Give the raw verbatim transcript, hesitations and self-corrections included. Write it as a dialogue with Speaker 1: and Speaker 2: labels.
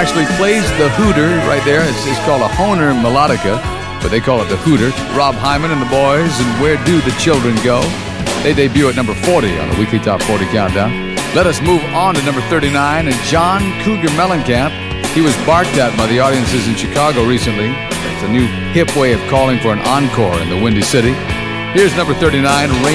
Speaker 1: actually plays the Hooter right there. It's, it's called a Hohner Melodica, but they call it the Hooter. Rob Hyman and the Boys, and Where Do the Children Go? They debut at number forty on the Weekly Top forty Countdown. Let us move on to number thirty-nine, and John Cougar Mellencamp. He was barked at by the audiences in Chicago recently. It's a new hip way of calling for an encore in the Windy City. Here's number thirty-nine, Rain